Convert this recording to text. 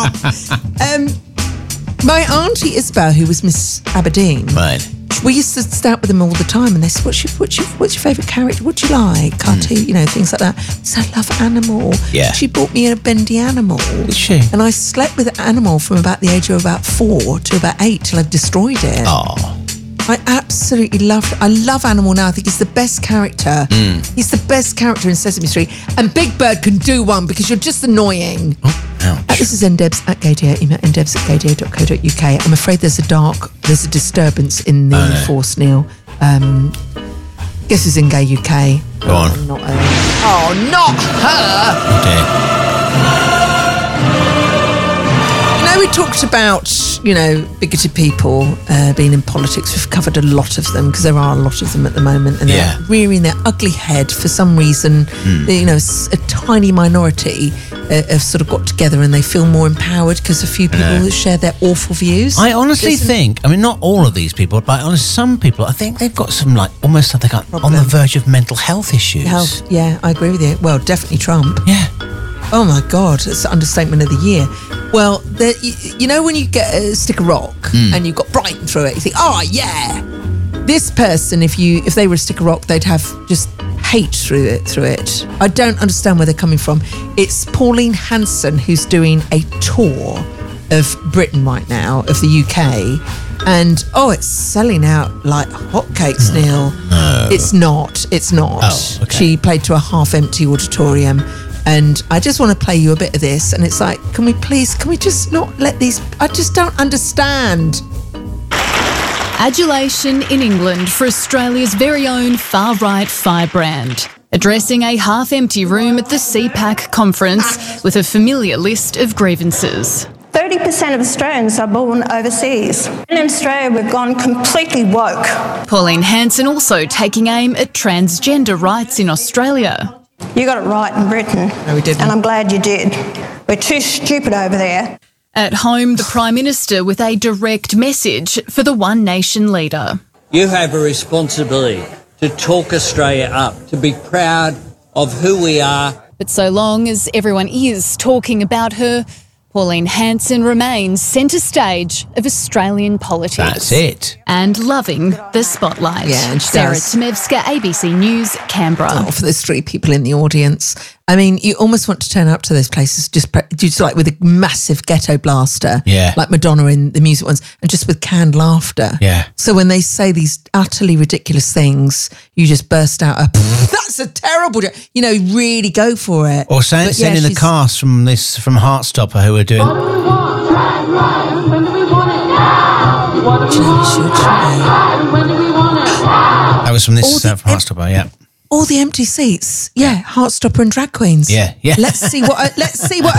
My auntie Isabel, who was Miss Aberdeen, Right. we used to stay out with them all the time, and they said, "What's your favourite character? What do you like? Cartoon, things like that." So I love Animal. Yeah. She bought me a bendy Animal. Did she? And I slept with Animal from about the age of about 4 to about 8 till I destroyed it. Oh. I absolutely love it. I love Animal now. I think he's the best character. He's the best character in Sesame Street. And Big Bird can do one because you're just annoying. Oh, ouch. This is ndebs at gaydear. Email ndebs@gaydear.co.uk. I'm afraid there's a disturbance in the force, Neil. Guess who's in Gay UK? Go on. Not her. Oh, not her! Okay. We talked about, bigoted people being in politics. We've covered a lot of them because there are a lot of them at the moment, and they're rearing their ugly head for some reason. A tiny minority have sort of got together and they feel more empowered because a few people share their awful views. I honestly think, not all of these people, but some people, I think they've got some almost like on the verge of mental health issues. Yeah, I agree with you. Well, definitely Trump. Yeah. Oh my God, it's the understatement of the year. Well, when you get a stick of rock and you've got Brighton through it, you think, oh yeah, this person, if they were a stick of rock, they'd have just hate through it. I don't understand where they're coming from. It's Pauline Hanson who's doing a tour of Britain right now, of the UK, and it's selling out like hotcakes, Neil. No. It's not. Oh, okay. She played to a half-empty auditorium. And I just want to play you a bit of this. And it's like, can we just not let these... I just don't understand. Adulation in England for Australia's very own far-right firebrand. Addressing a half-empty room at the CPAC conference with a familiar list of grievances. 30% of Australians are born overseas. In Australia, we've gone completely woke. Pauline Hanson also taking aim at transgender rights in Australia. You got it right in Britain. No, we didn't. And I'm glad you did. We're too stupid over there. At home, the Prime Minister with a direct message for the One Nation leader. You have a responsibility to talk Australia up, to be proud of who we are. But so long as everyone is talking about her, Pauline Hanson remains centre stage of Australian politics. That's it. And loving the spotlight. Yeah, and she Sarah does. Tmevska, ABC News, Canberra. For those 3 people in the audience. I mean, you almost want to turn up to those places just like with a massive ghetto blaster. Yeah. Like Madonna in the music ones, and just with canned laughter. Yeah. So when they say these utterly ridiculous things, you just burst out that's a terrible joke. Really go for it. Or sending the cast from Heartstopper who are doing... What do we want? When do we want it now? What do we want? When do we want it now? That was from this from Heartstopper, yeah. All the empty seats. Yeah, Heartstopper and drag queens. Yeah. Let's see what